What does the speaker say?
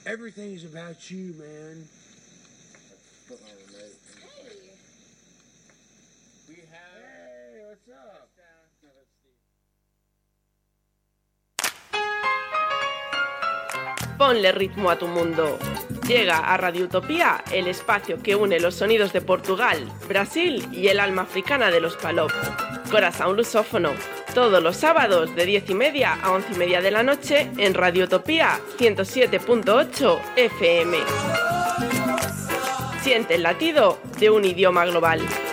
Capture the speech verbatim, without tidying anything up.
Everything is about you, man. Hey. We have. Hey, what's up? Ponle ritmo a tu mundo. Llega a Radio Utopía, el espacio que une los sonidos de Portugal, Brasil y el alma africana de los Palop. Corazón lusófono. Todos los sábados de diez y media a once y media de la noche en Radio Utopía ciento siete punto ocho F M. Siente el latido de un idioma global.